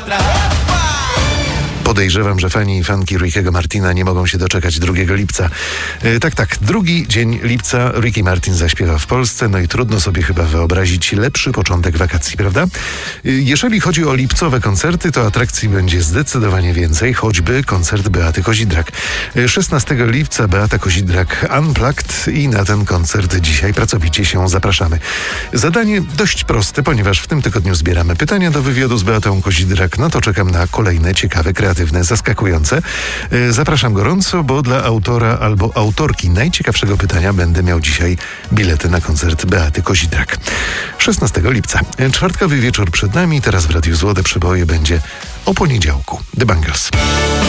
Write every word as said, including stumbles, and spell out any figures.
Podejrzewam, że fani i fanki Rickiego Martina nie mogą się doczekać drugiego lipca. E, tak, tak, drugi dzień lipca Ricky Martin zaśpiewa w Polsce, no i trudno sobie chyba wyobrazić lepszy początek wakacji, prawda? E, jeżeli chodzi o lipcowe koncerty, to atrakcji będzie zdecydowanie więcej, choćby koncert Beaty Kozidrak. E, szesnastego lipca Beata Kozidrak Unplugged i na ten koncert dzisiaj pracowicie się zapraszamy. Zadanie dość proste, ponieważ w tym tygodniu zbieramy pytania do wywiadu z Beatą Kozidrak, no to czekam na kolejne ciekawe, kreatywne, zaskakujące. Zapraszam gorąco, bo dla autora albo autorki najciekawszego pytania będę miał dzisiaj bilety na koncert Beaty Kozidrak. szesnastego lipca. Czwartkowy wieczór przed nami, teraz w Radiu Złote Przeboje będzie o poniedziałku. The Bangles.